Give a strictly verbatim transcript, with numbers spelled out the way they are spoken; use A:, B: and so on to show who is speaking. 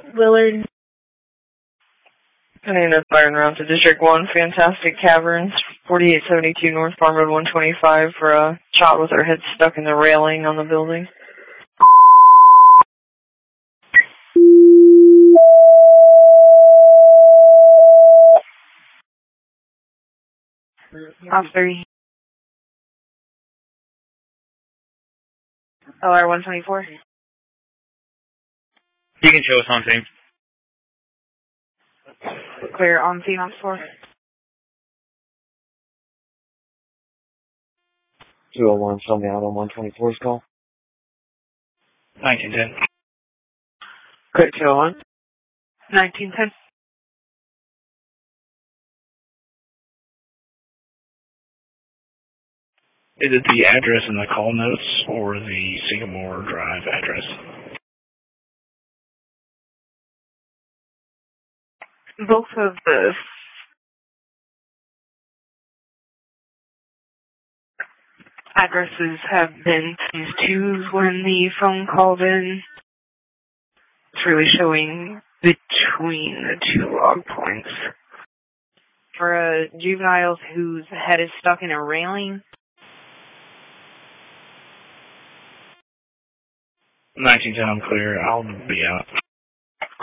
A: Willard. I need a fire and route to District one, Fantastic Caverns, forty-eight seventy-two North Farm Road one twenty-five for a child with her head stuck in the railing on the building. Officer. L R one twenty-four.
B: You can show us on scene.
A: Clear on scene on four.
C: two oh one, show me out on one twenty-four's call.
B: nineteen ten.
C: Quick two oh one.
A: nineteen ten.
B: Is it the address in the call notes or the Sycamore Drive address?
A: Both of the addresses have been to when the phone called in. It's really showing between the two log points. For a juvenile whose head is stuck in a railing.
B: nineteen ten, I'm clear. I'll be out.